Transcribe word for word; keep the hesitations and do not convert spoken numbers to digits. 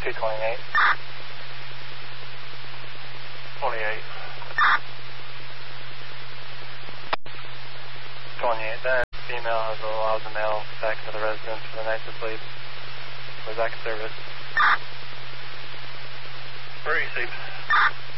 two twenty-eight. twenty-eight. twenty-eight. That female has allowed the male back into the residence for the night to sleep. We're back in service. Where are you, Steve?